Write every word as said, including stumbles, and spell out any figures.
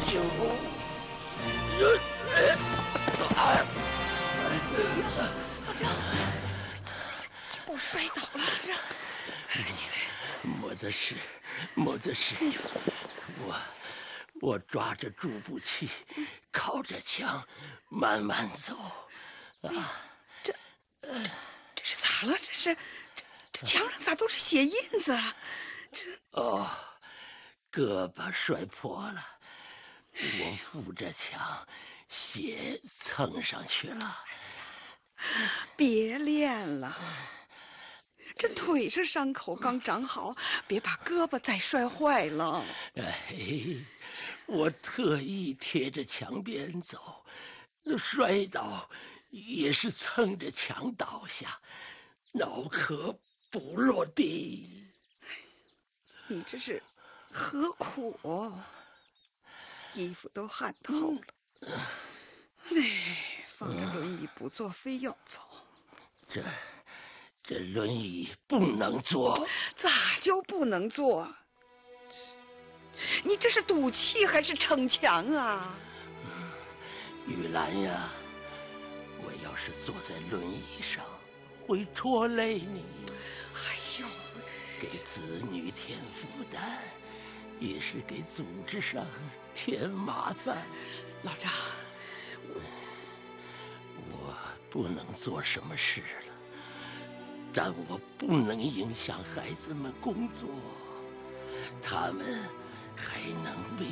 救我！ 我摔倒了，这起来。 没得事，没得事。我我抓着助步器，靠着墙，慢慢走。啊， 这这这是咋了？这是这这墙上咋都是血印子？这哦，胳膊摔破了，我扶着墙，血蹭上去了。 别练了。这腿上伤口刚长好，别把胳膊再摔坏了。 哎，我特意贴着墙边走，摔倒也是蹭着墙倒下，脑壳不落地。 你这是何苦？衣服都汗透了。哎，放着轮椅不坐，非要走。 这。这轮椅不能坐， 咋就不能坐？你这是赌气还是逞强啊？ 嗯、玉兰呀，我要是坐在轮椅上，会拖累你。 哎呦， 给子女添负担，也是给组织上添麻烦。 老张， 我我不能做什么事了。但我不能影响孩子们工作，他们还能为